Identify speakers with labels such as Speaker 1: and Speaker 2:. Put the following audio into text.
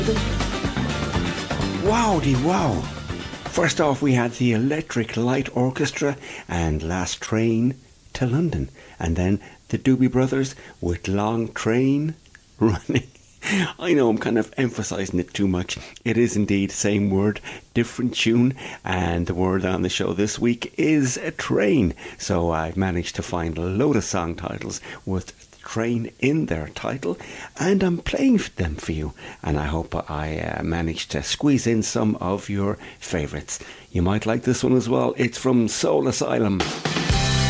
Speaker 1: Wowdy wow! First off, we had the Electric Light Orchestra and Last Train to London, and then the Doobie Brothers with Long Train Running. I know I'm kind of emphasising it too much. It is indeed same word, different tune, and the word on the show this week is a train. So I've managed to find a load of song titles with train in their title, and I'm playing them for you, and I hope I managed to squeeze in some of your favourites. You might like this one as well. It's from Soul Asylum.